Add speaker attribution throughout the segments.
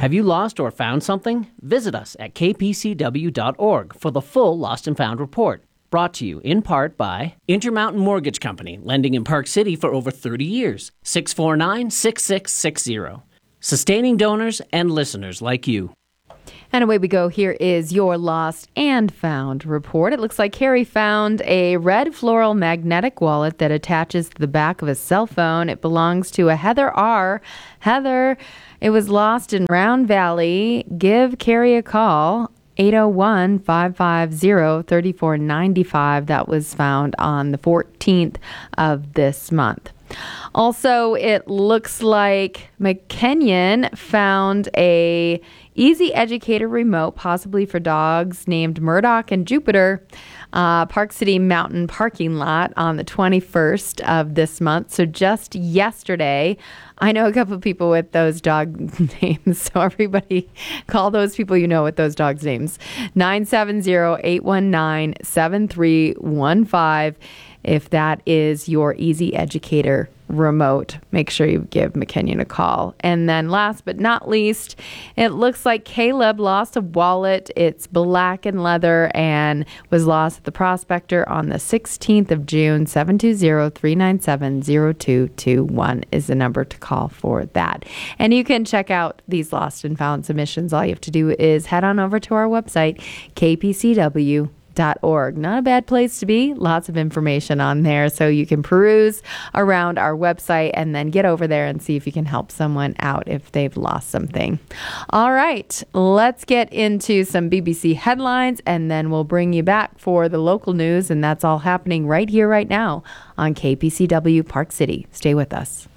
Speaker 1: Have you lost or found something? Visit us at kpcw.org for the full Lost and Found report. Brought to you in part by Intermountain Mortgage Company, lending in Park City for over 30 years. 649-6660. Sustaining donors and listeners like you.
Speaker 2: And away we go. Here is your Lost and Found report. It looks like Carrie found a red floral magnetic wallet that attaches to the back of a cell phone. It belongs to a Heather R. Heather, it was lost in Round Valley. Give Carrie a call. 801-550-3495. That was found on the 14th of this month. Also, it looks like McKenyon found a Easy Educator remote, possibly for dogs, named Murdoch and Jupiter, Park City Mountain parking lot on the 21st of this month. So just yesterday, I know a couple of people with those dog names, so everybody call those people you know with those dogs' names. 970-819-7315. If that is your Easy Educator remote, make sure you give McKenyon a call. And then last but not least, it looks like Caleb lost a wallet. It's black and leather and was lost at the Prospector on the 16th of June. 720-397-0221 is the number to call for that. And you can check out these lost and found submissions. All you have to do is head on over to our website, kpcw.org. Not a bad place to be. Lots of information on there, so you can peruse around our website and then get over there and see if you can help someone out if they've lost something. All right, let's get into some BBC headlines, and then we'll bring you back for the local news, and that's all happening right here, right now on KPCW Park City. Stay with us.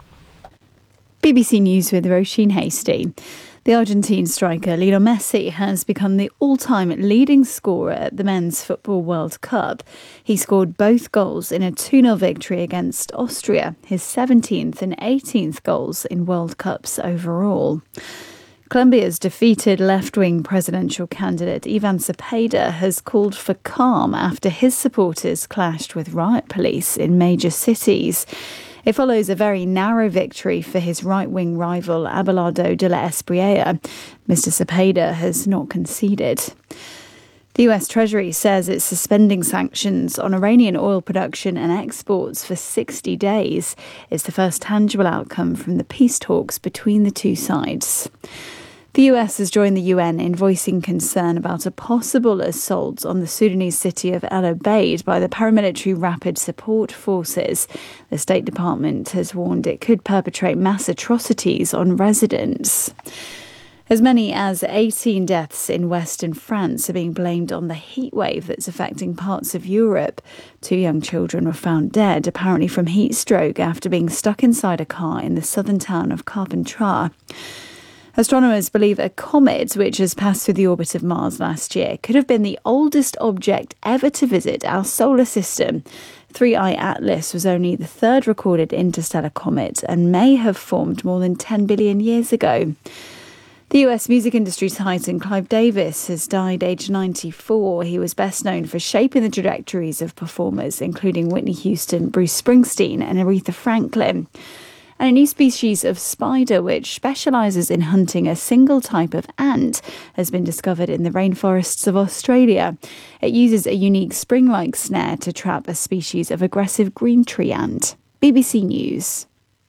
Speaker 3: BBC News with Roisin Hasty. The Argentine striker Lionel Messi has become the all-time leading scorer at the Men's Football World Cup. He scored both goals in a 2-0 victory against Austria, his 17th and 18th goals in World Cups overall. Colombia's defeated left-wing presidential candidate Ivan Cepeda has called for calm after his supporters clashed with riot police in major cities. It follows a very narrow victory for his right-wing rival Abelardo de la Espriella. Mr. Cepeda has not conceded. The US Treasury says it's suspending sanctions on Iranian oil production and exports for 60 days. It's the first tangible outcome from the peace talks between the two sides. The US has joined the UN in voicing concern about a possible assault on the Sudanese city of El Obeid by the paramilitary Rapid Support Forces. The State Department has warned it could perpetrate mass atrocities on residents. As many as 18 deaths in western France are being blamed on the heat wave that's affecting parts of Europe. 2 young children were found dead, apparently from heat stroke, after being stuck inside a car in the southern town of Carpentras. Astronomers believe a comet, which has passed through the orbit of Mars last year, could have been the oldest object ever to visit our solar system. 3I Atlas was only the third recorded interstellar comet and may have formed more than 10 billion years ago. The US music industry titan Clive Davis has died aged 94. He was best known for shaping the trajectories of performers, including Whitney Houston, Bruce Springsteen and Aretha Franklin. And a new species of spider, which specialises in hunting a single type of ant, has been discovered in the rainforests of Australia. It uses a unique spring-like snare to trap a species of aggressive green tree ant. BBC News.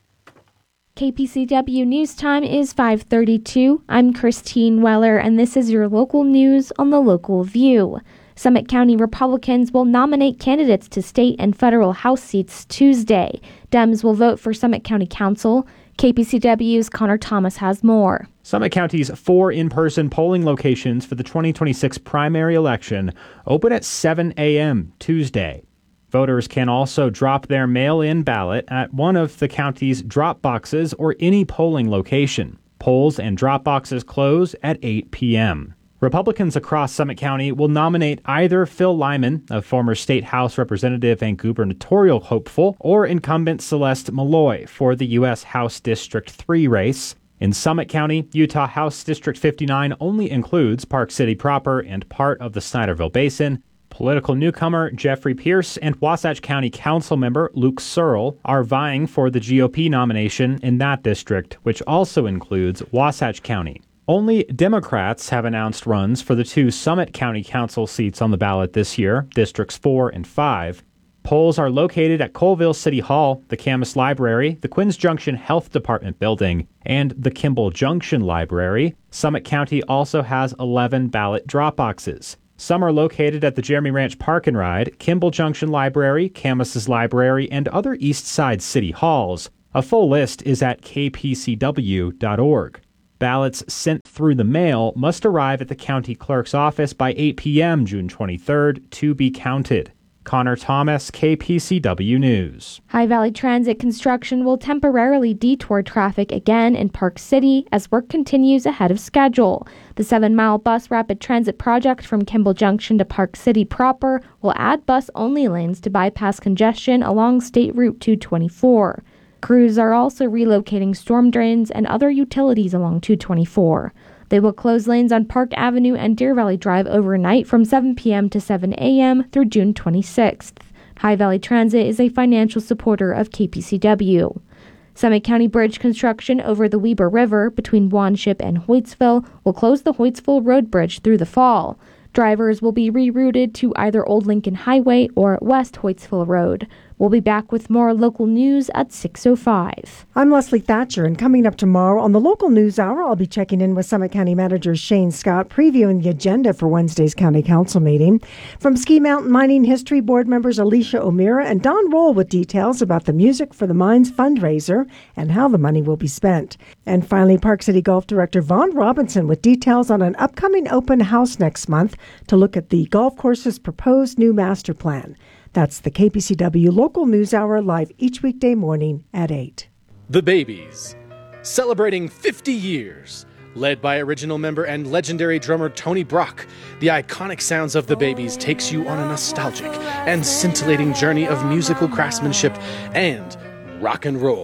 Speaker 4: KPCW News Time is 5:32. I'm Christine Weller, and this is your local news on the Local View. Summit County Republicans will nominate candidates to state and federal House seats Tuesday. Dems will vote for Summit County Council. KPCW's Connor Thomas has more.
Speaker 5: Summit County's 4 in-person polling locations for the 2026 primary election open at 7 a.m. Tuesday. Voters can also drop their mail-in ballot at one of the county's drop boxes or any polling location. Polls and drop boxes close at 8 p.m. Republicans across Summit County will nominate either Phil Lyman, a former state House representative and gubernatorial hopeful, or incumbent Celeste Malloy for the U.S. House District 3 race. In Summit County, Utah House District 59 only includes Park City proper and part of the Snyderville Basin. Political newcomer Jeffrey Pierce and Wasatch County Council member Luke Searle are vying for the GOP nomination in that district, which also includes Wasatch County. Only Democrats have announced runs for the 2 Summit County Council seats on the ballot this year, Districts 4 and 5. Polls are located at Colville City Hall, the Camas Library, the Quinns Junction Health Department building, and the Kimball Junction Library. Summit County also has 11 ballot drop boxes. Some are located at the Jeremy Ranch Park and Ride, Kimball Junction Library, Camas's Library, and other East Side city halls. A full list is at kpcw.org. Ballots sent through the mail must arrive at the county clerk's office by 8 p.m. June 23rd to be counted. Connor Thomas, KPCW News.
Speaker 4: High Valley Transit construction will temporarily detour traffic again in Park City as work continues ahead of schedule. The 7-mile bus rapid transit project from Kimball Junction to Park City proper will add bus-only lanes to bypass congestion along State Route 224. Crews are also relocating storm drains and other utilities along 224. They will close lanes on Park Avenue and Deer Valley Drive overnight from 7 p.m. to 7 a.m. through June 26th. High Valley Transit is a financial supporter of KPCW. Summit County Bridge construction over the Weber River between Wanship and Hoytsville will close the Hoytsville Road Bridge through the fall. Drivers will be rerouted to either Old Lincoln Highway or West Hoytsville Road. We'll be back with more local news at 6:05.
Speaker 6: I'm Leslie Thatcher, and coming up tomorrow on the Local News Hour, I'll be checking in with Summit County Manager Shane Scott, previewing the agenda for Wednesday's County Council meeting. From Ski Mountain Mining History Board members Alicia O'Meara and Don Roll with details about the Music for the Mines fundraiser and how the money will be spent. And finally, Park City Golf Director Vaughn Robinson with details on an upcoming open house next month to look at the golf course's proposed new master plan. That's the KPCW Local News Hour, live each weekday morning at 8.
Speaker 7: The Babies, celebrating 50 years. Led by original member and legendary drummer Tony Brock, the iconic sounds of The Babies takes you on a nostalgic and scintillating journey of musical craftsmanship and rock and roll.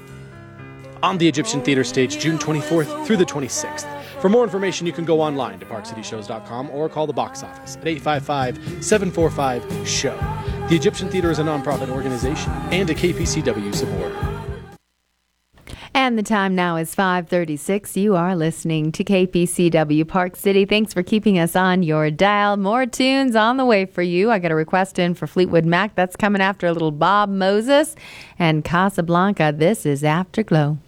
Speaker 7: On the Egyptian Theater stage, June 24th through the 26th. For more information, you can go online to parkcityshows.com or call the box office at 855-745-SHOW. The Egyptian Theater is a nonprofit organization and a KPCW supporter.
Speaker 2: And the time now is 5:36. You are listening to KPCW Park City. Thanks for keeping us on your dial. More tunes on the way for you. I got a request in for Fleetwood Mac. That's coming after a little Bob Moses and Casablanca. This is Afterglow.